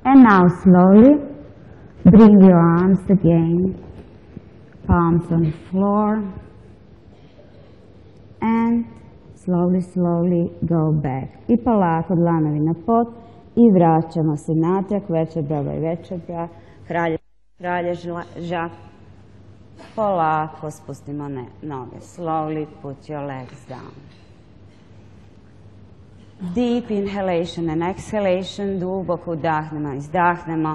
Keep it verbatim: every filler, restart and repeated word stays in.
And now slowly bring your arms again, palms on the floor, and slowly, slowly go back. I polako dlanovi na pod i vraćamo se natrag, vertebra by vertebra, kralježa. Polako spustimo noge. Slowly put your legs down. Deep inhalation and exhalation, duboko udahnemo, izdahnemo.